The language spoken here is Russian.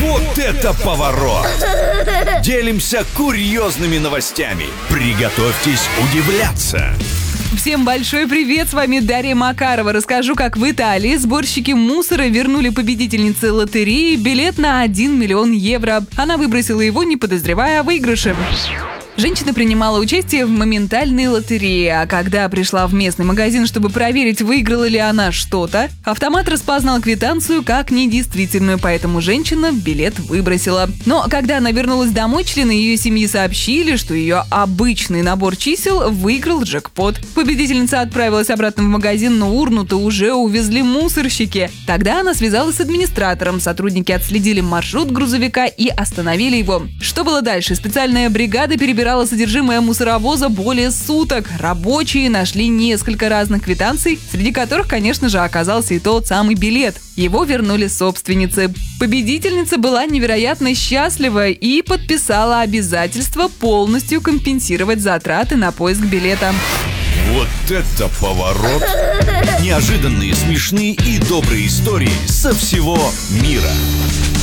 Вот это поворот! Делимся курьезными новостями. Приготовьтесь удивляться. Всем большой привет, с вами Дарья Макарова. Расскажу, как в Италии сборщики мусора вернули победительнице лотереи билет на 1 миллион евро. Она выбросила его, не подозревая о выигрыше. Женщина принимала участие в моментальной лотерее, а когда пришла в местный магазин, чтобы проверить, выиграла ли она что-то, автомат распознал квитанцию как недействительную, поэтому женщина билет выбросила. Но когда она вернулась домой, члены ее семьи сообщили, что ее обычный набор чисел выиграл джекпот. Победительница отправилась обратно в магазин, но урну-то уже увезли мусорщики. Тогда она связалась с администратором, сотрудники отследили маршрут грузовика и остановили его. Что было дальше? Специальная бригада перебирала содержимое мусоровоза более суток. Рабочие нашли несколько разных квитанций, среди которых, конечно же, оказался и тот самый билет. Его вернули собственнице. Победительница была невероятно счастлива и подписала обязательство полностью компенсировать затраты на поиск билета. Вот это поворот! Неожиданные, смешные и добрые истории со всего мира.